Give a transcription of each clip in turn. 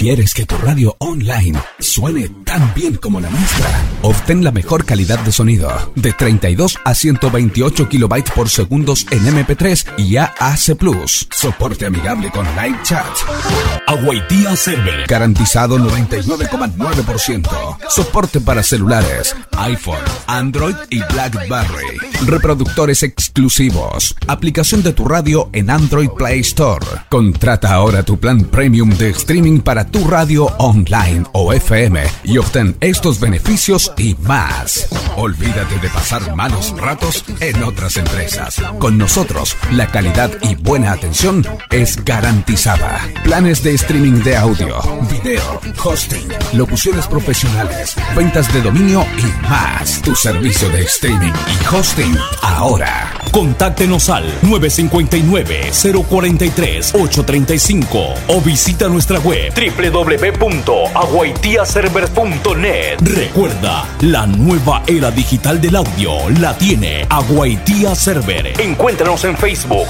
¿Quieres que tu radio online suene tan bien como la nuestra? Obtén la mejor calidad de sonido de 32 a 128 kilobytes por segundos en MP3 y AAC+. Soporte amigable con live chat. Awaitia Server. Garantizado 99,9%. Soporte para celulares, iPhone, Android y BlackBerry. Reproductores exclusivos. Aplicación de tu radio en Android Play Store. Contrata ahora tu plan premium de streaming para tu radio online o FM y obtén estos beneficios y más. Olvídate de pasar malos ratos en otras empresas. Con nosotros, la calidad y buena atención es garantizada. Planes de streaming de audio, video, hosting, locuciones profesionales, ventas de dominio y más. Tu servicio de streaming y hosting ahora. Contáctenos al 959-043-835 o visita nuestra web www.aguaitiaserver.net. Recuerda, la nueva era digital del audio la tiene Awaitia Server. Encuéntranos en Facebook.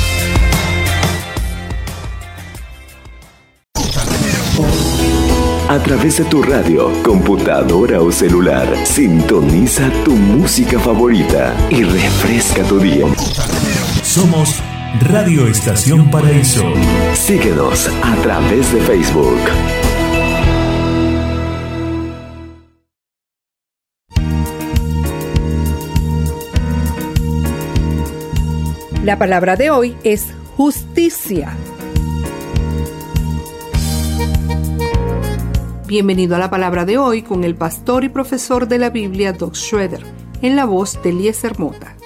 A través de tu radio, computadora o celular, sintoniza tu música favorita y refresca tu día. Somos Radio Estación Paraíso. Síguenos a través de Facebook. La palabra de hoy es justicia. Bienvenido a la palabra de hoy con el pastor y profesor de la Biblia, Doug Schroeder, en la voz de Eliezer Mota.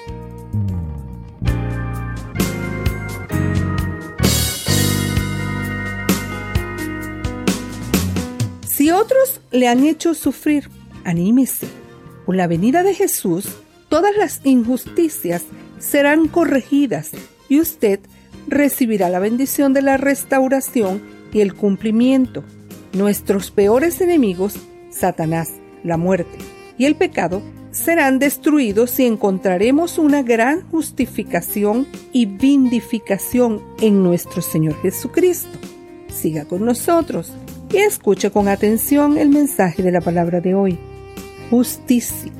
Si otros le han hecho sufrir, anímese. Con la venida de Jesús, todas las injusticias serán corregidas y usted recibirá la bendición de la restauración y el cumplimiento. Nuestros peores enemigos, Satanás, la muerte y el pecado, serán destruidos y encontraremos una gran justificación y vindicación en nuestro Señor Jesucristo. Siga con nosotros y escuche con atención el mensaje de la palabra de hoy. Justicia.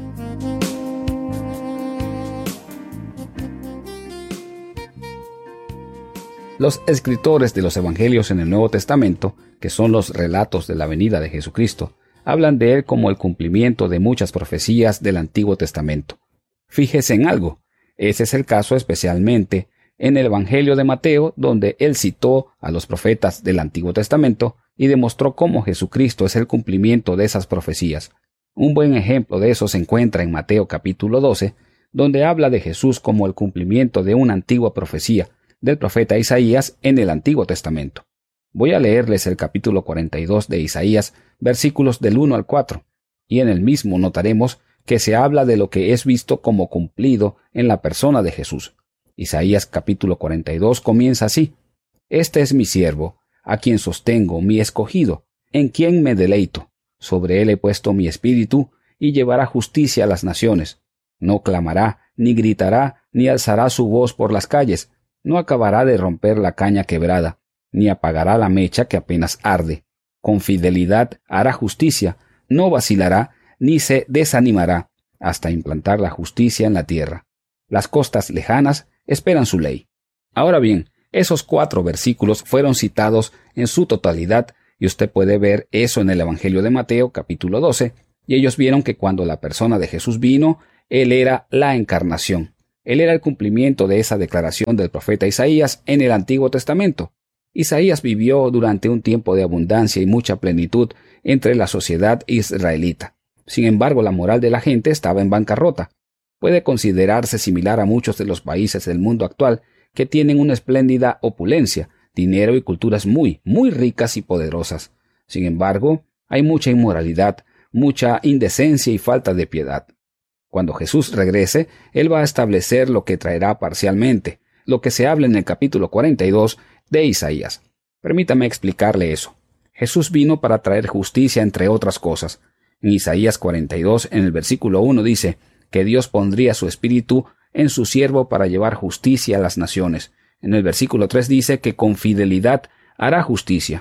Los escritores de los evangelios en el Nuevo Testamento, que son los relatos de la venida de Jesucristo, hablan de él como el cumplimiento de muchas profecías del Antiguo Testamento. Fíjese en algo, ese es el caso especialmente en el Evangelio de Mateo, donde él citó a los profetas del Antiguo Testamento y demostró cómo Jesucristo es el cumplimiento de esas profecías. Un buen ejemplo de eso se encuentra en Mateo capítulo 12, donde habla de Jesús como el cumplimiento de una antigua profecía del profeta Isaías en el Antiguo Testamento. Voy a leerles el capítulo 42 de Isaías, versículos del 1 al 4, y en el mismo notaremos que se habla de lo que es visto como cumplido en la persona de Jesús. Isaías capítulo 42 comienza así: Este es mi siervo, a quien sostengo, mi escogido, en quien me deleito. Sobre él he puesto mi espíritu, y llevará justicia a las naciones. No clamará, ni gritará, ni alzará su voz por las calles. No acabará de romper la caña quebrada, ni apagará la mecha que apenas arde. Con fidelidad hará justicia, no vacilará, ni se desanimará, hasta implantar la justicia en la tierra. Las costas lejanas esperan su ley. Ahora bien, esos 4 versículos fueron citados en su totalidad, y usted puede ver eso en el Evangelio de Mateo, capítulo 12, y ellos vieron que cuando la persona de Jesús vino, él era la encarnación. Él era el cumplimiento de esa declaración del profeta Isaías en el Antiguo Testamento. Isaías vivió durante un tiempo de abundancia y mucha plenitud entre la sociedad israelita. Sin embargo, la moral de la gente estaba en bancarrota. Puede considerarse similar a muchos de los países del mundo actual que tienen una espléndida opulencia, dinero y culturas muy, muy ricas y poderosas. Sin embargo, hay mucha inmoralidad, mucha indecencia y falta de piedad. Cuando Jesús regrese, Él va a establecer lo que traerá parcialmente, lo que se habla en el capítulo 42 de Isaías. Permítame explicarle eso. Jesús vino para traer justicia entre otras cosas. En Isaías 42, en el versículo 1 dice que Dios pondría su espíritu en su siervo para llevar justicia a las naciones. En el versículo 3 dice que con fidelidad hará justicia.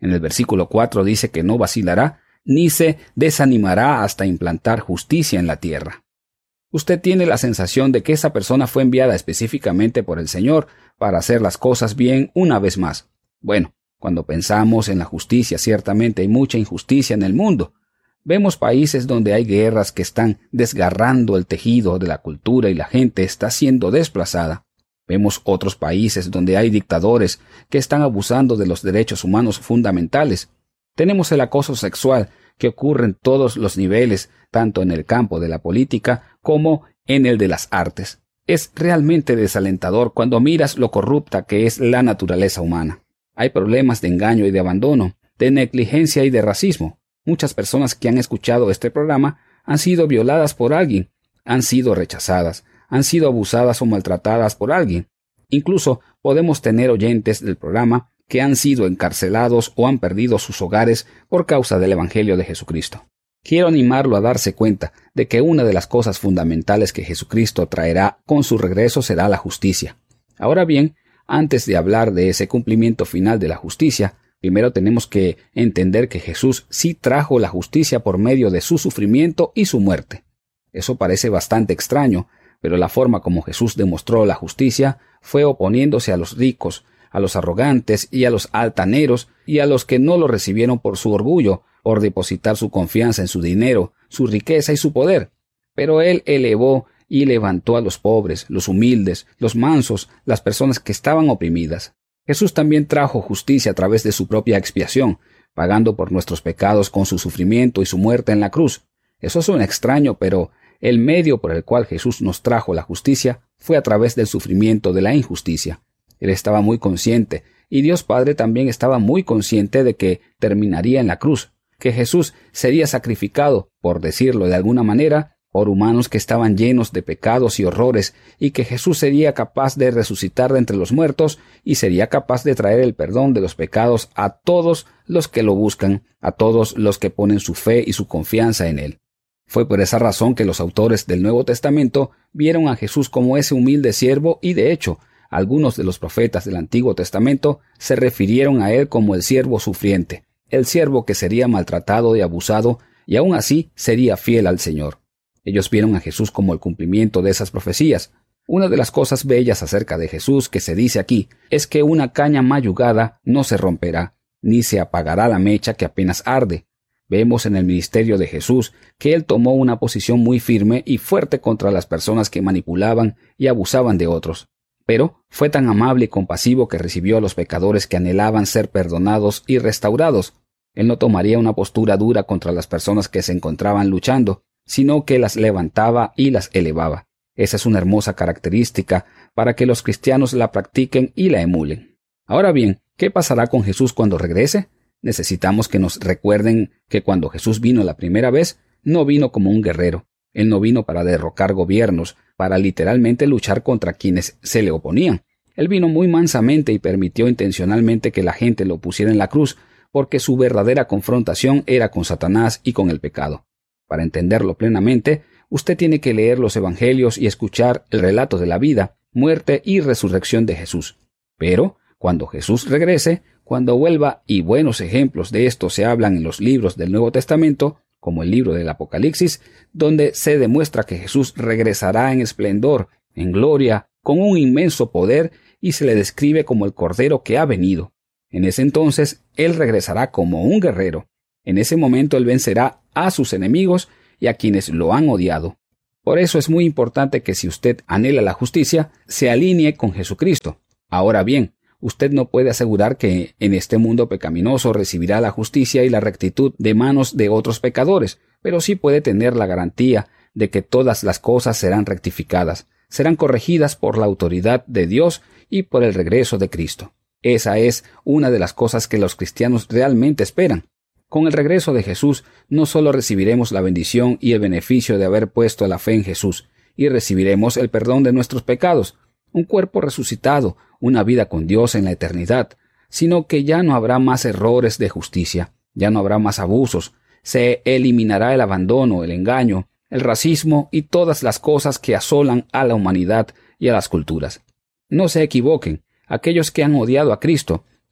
En el versículo 4 dice que no vacilará ni se desanimará hasta implantar justicia en la tierra. Usted tiene la sensación de que esa persona fue enviada específicamente por el Señor para hacer las cosas bien una vez más. Bueno, cuando pensamos en la justicia, ciertamente hay mucha injusticia en el mundo. Vemos países donde hay guerras que están desgarrando el tejido de la cultura y la gente está siendo desplazada. Vemos otros países donde hay dictadores que están abusando de los derechos humanos fundamentales. Tenemos el acoso sexual que ocurre en todos los niveles, tanto en el campo de la política como en el de las artes. Es realmente desalentador cuando miras lo corrupta que es la naturaleza humana. Hay problemas de engaño y de abandono, de negligencia y de racismo. Muchas personas que han escuchado este programa han sido violadas por alguien, han sido rechazadas, han sido abusadas o maltratadas por alguien. Incluso podemos tener oyentes del programa que han sido encarcelados o han perdido sus hogares por causa del Evangelio de Jesucristo. Quiero animarlo a darse cuenta de que una de las cosas fundamentales que Jesucristo traerá con su regreso será la justicia. Ahora bien, antes de hablar de ese cumplimiento final de la justicia, primero tenemos que entender que Jesús sí trajo la justicia por medio de su sufrimiento y su muerte. Eso parece bastante extraño, pero la forma como Jesús demostró la justicia fue oponiéndose a los ricos, a los arrogantes y a los altaneros y a los que no lo recibieron por su orgullo, por depositar su confianza en su dinero, su riqueza y su poder. Pero Él elevó y levantó a los pobres, los humildes, los mansos, las personas que estaban oprimidas. Jesús también trajo justicia a través de su propia expiación, pagando por nuestros pecados con su sufrimiento y su muerte en la cruz. Eso suena extraño, pero el medio por el cual Jesús nos trajo la justicia fue a través del sufrimiento de la injusticia. Él estaba muy consciente, y Dios Padre también estaba muy consciente de que terminaría en la cruz, que Jesús sería sacrificado, por decirlo de alguna manera, por humanos que estaban llenos de pecados y horrores, y que Jesús sería capaz de resucitar de entre los muertos y sería capaz de traer el perdón de los pecados a todos los que lo buscan, a todos los que ponen su fe y su confianza en Él. Fue por esa razón que los autores del Nuevo Testamento vieron a Jesús como ese humilde siervo y, de hecho, algunos de los profetas del Antiguo Testamento se refirieron a Él como el siervo sufriente, el siervo que sería maltratado y abusado y aún así sería fiel al Señor. Ellos vieron a Jesús como el cumplimiento de esas profecías. Una de las cosas bellas acerca de Jesús que se dice aquí es que una caña mayugada no se romperá, ni se apagará la mecha que apenas arde. Vemos en el ministerio de Jesús que Él tomó una posición muy firme y fuerte contra las personas que manipulaban y abusaban de otros. Pero fue tan amable y compasivo que recibió a los pecadores que anhelaban ser perdonados y restaurados. Él no tomaría una postura dura contra las personas que se encontraban luchando, sino que las levantaba y las elevaba. Esa es una hermosa característica para que los cristianos la practiquen y la emulen. Ahora bien, ¿qué pasará con Jesús cuando regrese? Necesitamos que nos recuerden que cuando Jesús vino la primera vez, no vino como un guerrero. Él no vino para derrocar gobiernos, para literalmente luchar contra quienes se le oponían. Él vino muy mansamente y permitió intencionalmente que la gente lo pusiera en la cruz, porque su verdadera confrontación era con Satanás y con el pecado. Para entenderlo plenamente, usted tiene que leer los Evangelios y escuchar el relato de la vida, muerte y resurrección de Jesús. Pero, cuando Jesús regrese, cuando vuelva, y buenos ejemplos de esto se hablan en los libros del Nuevo Testamento, como el libro del Apocalipsis, donde se demuestra que Jesús regresará en esplendor, en gloria, con un inmenso poder, y se le describe como el Cordero que ha venido. En ese entonces, Él regresará como un guerrero. En ese momento Él vencerá a sus enemigos y a quienes lo han odiado. Por eso es muy importante que si usted anhela la justicia, se alinee con Jesucristo. Ahora bien, usted no puede asegurar que en este mundo pecaminoso recibirá la justicia y la rectitud de manos de otros pecadores, pero sí puede tener la garantía de que todas las cosas serán rectificadas, serán corregidas por la autoridad de Dios y por el regreso de Cristo. Esa es una de las cosas que los cristianos realmente esperan. Con el regreso de Jesús, no solo recibiremos la bendición y el beneficio de haber puesto la fe en Jesús, y recibiremos el perdón de nuestros pecados, un cuerpo resucitado, una vida con Dios en la eternidad, sino que ya no habrá más errores de justicia, ya no habrá más abusos, se eliminará el abandono, el engaño, el racismo y todas las cosas que asolan a la humanidad y a las culturas. No se equivoquen, aquellos que han odiado a Cristo,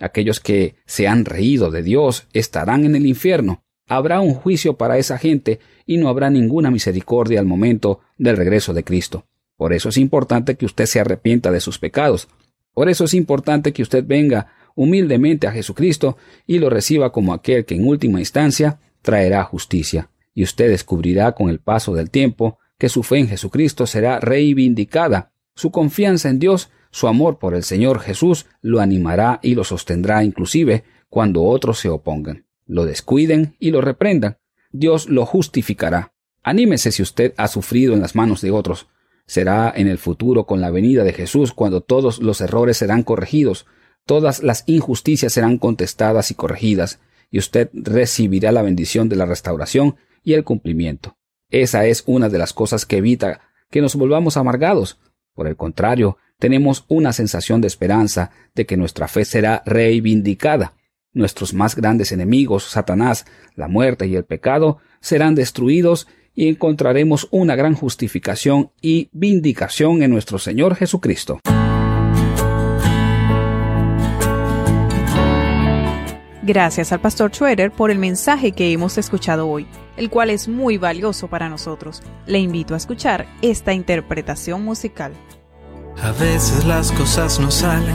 Aquellos que se han reído de Dios estarán en el infierno. Habrá un juicio para esa gente y no habrá ninguna misericordia al momento del regreso de Cristo. Por eso es importante que usted se arrepienta de sus pecados. Por eso es importante que usted venga humildemente a Jesucristo y lo reciba como aquel que en última instancia traerá justicia. Y usted descubrirá con el paso del tiempo que su fe en Jesucristo será reivindicada. Su confianza en Dios, su amor por el Señor Jesús lo animará y lo sostendrá inclusive cuando otros se opongan, lo descuiden y lo reprendan. Dios lo justificará. Anímese si usted ha sufrido en las manos de otros. Será en el futuro con la venida de Jesús cuando todos los errores serán corregidos, todas las injusticias serán contestadas y corregidas, y usted recibirá la bendición de la restauración y el cumplimiento. Esa es una de las cosas que evita que nos volvamos amargados. Por el contrario, tenemos una sensación de esperanza de que nuestra fe será reivindicada. Nuestros más grandes enemigos, Satanás, la muerte y el pecado, serán destruidos y encontraremos una gran justificación y vindicación en nuestro Señor Jesucristo. Gracias al Pastor Schroeder por el mensaje que hemos escuchado hoy, el cual es muy valioso para nosotros. Le invito a escuchar esta interpretación musical. A veces las cosas no salen